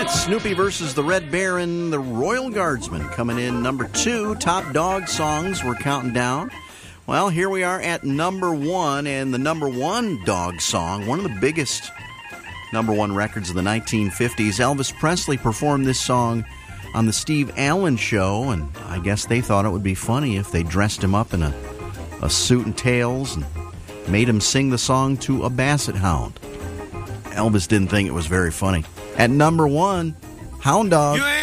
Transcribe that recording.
That's Snoopy versus the Red Baron, the Royal Guardsman, coming in number 2. Top dog songs we're counting down. Well, here we are at number 1, and the number 1 dog song, one of the biggest number 1 records of the 1950s. Elvis Presley performed this song on the Steve Allen Show, and I guess they thought it would be funny if they dressed him up in a suit and tails and made him sing the song to a basset hound. Elvis didn't think it was very funny. At number 1, Hound Dog.